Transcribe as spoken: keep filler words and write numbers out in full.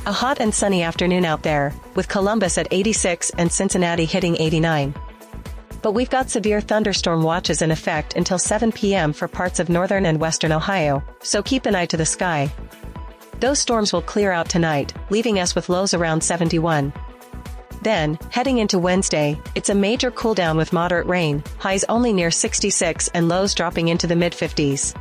A hot and sunny afternoon out there, with Columbus at eighty-six and Cincinnati hitting eighty-nine. But we've got severe thunderstorm watches in effect until seven p m for parts of northern and western Ohio, so keep an eye to the sky. Those storms will clear out tonight, leaving us with lows around seventy-one. Then, heading into Wednesday, it's a major cooldown with moderate rain, highs only near sixty-six and lows dropping into the mid fifties.